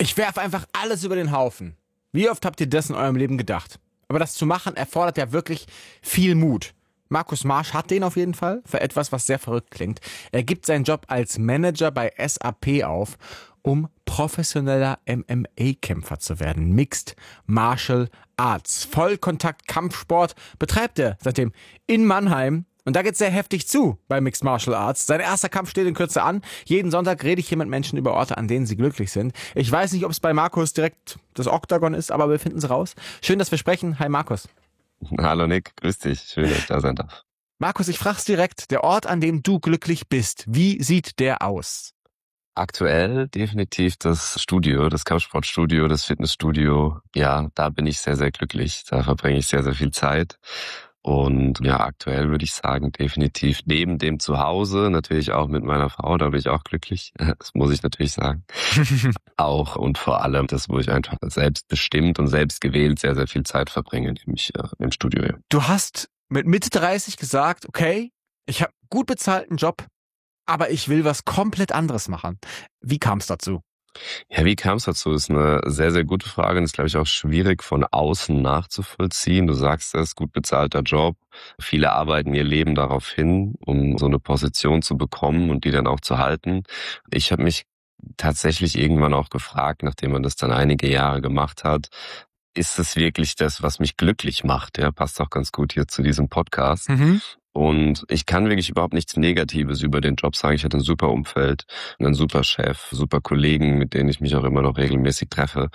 Ich werfe einfach alles über den Haufen. Wie oft habt ihr das in eurem Leben gedacht? Aber das zu machen erfordert ja wirklich viel Mut. Markus Marsch hat den auf jeden Fall für etwas, was sehr verrückt klingt. Er gibt seinen Job als Manager bei SAP auf, um professioneller MMA-Kämpfer zu werden. Mixed Martial Arts. Vollkontakt-Kampfsport betreibt er seitdem in Mannheim. Und da geht's sehr heftig zu bei Mixed Martial Arts. Sein erster Kampf steht in Kürze an. Jeden Sonntag rede ich hier mit Menschen über Orte, an denen sie glücklich sind. Ich weiß nicht, ob es bei Markus direkt das Oktagon ist, aber wir finden es raus. Schön, dass wir sprechen. Hi Markus. Hallo Nick, grüß dich. Schön, dass ich da sein darf. Markus, ich frag's direkt. Der Ort, an dem du glücklich bist, wie sieht der aus? Aktuell definitiv das Studio, das Kampfsportstudio, das Fitnessstudio. Ja, da bin ich sehr, sehr glücklich. Da verbringe ich sehr, sehr viel Zeit. Und ja, aktuell würde ich sagen, definitiv neben dem Zuhause, natürlich auch mit meiner Frau, da bin ich auch glücklich. Das muss ich natürlich sagen. Auch und vor allem das, wo ich einfach selbstbestimmt und selbstgewählt sehr, sehr viel Zeit verbringe, nämlich im Studio. Du hast mit Mitte 30 gesagt, okay, ich habe gut bezahlten Job, aber ich will was komplett anderes machen. Wie kam es dazu? Ja, wie kam es dazu? Ist eine sehr, sehr gute Frage und ist, glaube ich, auch schwierig von außen nachzuvollziehen. Du sagst es, gut bezahlter Job. Viele arbeiten ihr Leben darauf hin, um so eine Position zu bekommen und die dann auch zu halten. Ich habe mich tatsächlich irgendwann auch gefragt, nachdem man das dann einige Jahre gemacht hat, ist es wirklich das, was mich glücklich macht? Ja, passt auch ganz gut hier zu diesem Podcast. Und ich kann wirklich überhaupt nichts Negatives über den Job sagen. Ich hatte ein super Umfeld, einen super Chef, super Kollegen, mit denen ich mich auch immer noch regelmäßig treffe.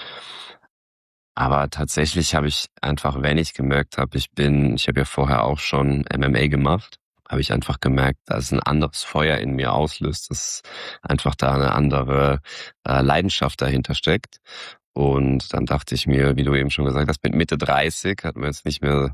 Aber tatsächlich habe ich einfach, wenn ich gemerkt habe, ich habe ja vorher auch schon MMA gemacht, habe ich einfach gemerkt, dass ein anderes Feuer in mir auslöst, dass einfach da eine andere Leidenschaft dahinter steckt. Und dann dachte ich mir, wie du eben schon gesagt hast, mit Mitte 30 hatten wir jetzt nicht mehr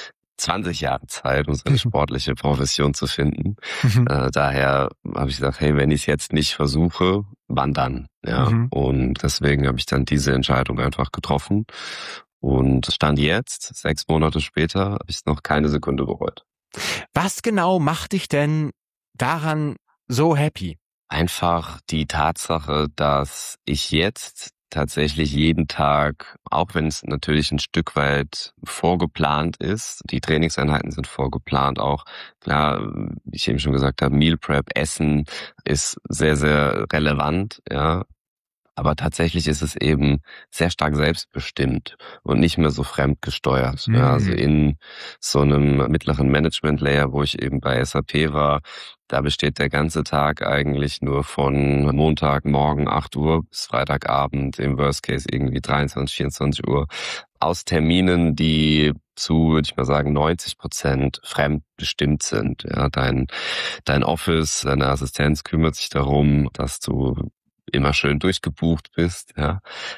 20 Jahre Zeit, um so eine sportliche Profession zu finden. Daher habe ich gesagt, hey, wenn ich es jetzt nicht versuche, wann dann? Ja. Und deswegen habe ich dann diese Entscheidung einfach getroffen. Und Stand jetzt, 6 Monate später, habe ich es noch keine Sekunde bereut. Was genau macht dich denn daran so happy? Einfach die Tatsache, dass ich jetzt tatsächlich jeden Tag, auch wenn es natürlich ein Stück weit vorgeplant ist, die Trainingseinheiten sind vorgeplant auch, klar, wie ich eben schon gesagt habe, Meal Prep, Essen ist sehr, sehr relevant, ja. Aber tatsächlich ist es eben sehr stark selbstbestimmt und nicht mehr so fremdgesteuert. Ja, also in so einem mittleren Management-Layer, wo ich eben bei SAP war, da besteht der ganze Tag eigentlich nur von Montagmorgen 8 Uhr bis Freitagabend, im Worst Case irgendwie 23, 24 Uhr, aus Terminen, die zu, würde ich mal sagen, 90% fremdbestimmt sind. Ja, dein Office, deine Assistenz kümmert sich darum, dass du immer schön durchgebucht bist, ja.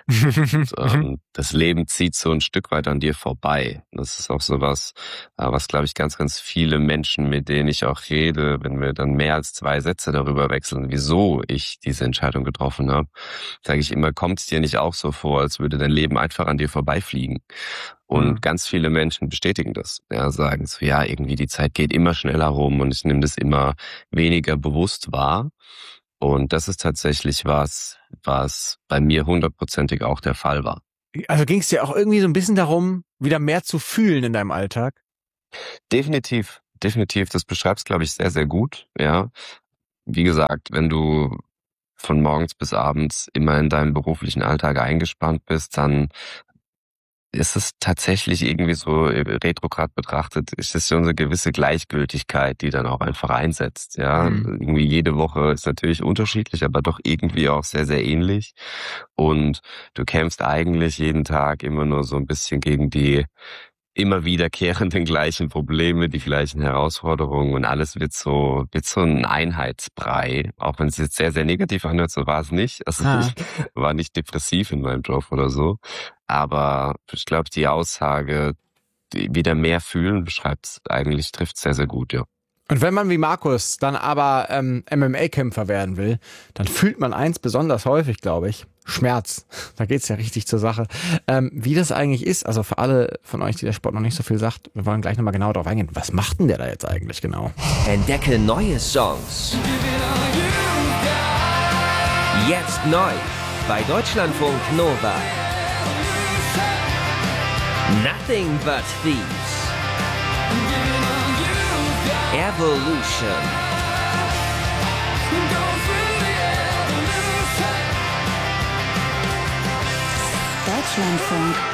Und, das Leben zieht so ein Stück weit an dir vorbei. Das ist auch sowas, was, glaube ich, ganz, ganz viele Menschen, mit denen ich auch rede, wenn wir dann mehr als 2 Sätze darüber wechseln, wieso ich diese Entscheidung getroffen habe, sage ich immer, kommt es dir nicht auch so vor, als würde dein Leben einfach an dir vorbeifliegen? Und ganz viele Menschen bestätigen das. Ja, sagen so, ja, irgendwie die Zeit geht immer schneller rum und ich nehme das immer weniger bewusst wahr. Und das ist tatsächlich was bei mir 100%ig auch der Fall war. Also ging es dir auch irgendwie so ein bisschen darum, wieder mehr zu fühlen in deinem Alltag? Definitiv. Das beschreibst, glaube ich, sehr, sehr gut. Ja, wie gesagt, wenn du von morgens bis abends immer in deinem beruflichen Alltag eingespannt bist, dann ist es tatsächlich irgendwie so retrograd betrachtet, ist es so eine gewisse Gleichgültigkeit, die dann auch einfach einsetzt. Ja, irgendwie jede Woche ist natürlich unterschiedlich, aber doch irgendwie auch sehr, sehr ähnlich. Und du kämpfst eigentlich jeden Tag immer nur so ein bisschen gegen die immer wiederkehrenden gleichen Probleme, die gleichen Herausforderungen und alles wird so ein Einheitsbrei. Auch wenn es jetzt sehr, sehr negativ anhört, so war es nicht. Also ich war nicht depressiv in meinem Job oder so. Aber ich glaube, die Aussage, wieder mehr fühlen, trifft sehr, sehr gut, ja. Und wenn man wie Markus dann aber MMA-Kämpfer werden will, dann fühlt man eins besonders häufig, glaube ich. Schmerz. Da geht's ja richtig zur Sache. Wie das eigentlich ist, also für alle von euch, die der Sport noch nicht so viel sagt, wir wollen gleich nochmal genau darauf eingehen. Was macht denn der da jetzt eigentlich genau? Entdecke neue Songs. Jetzt neu. bei Deutschlandfunk Nova. Nothing but Thieves. Evolution. Deutschlandfunk.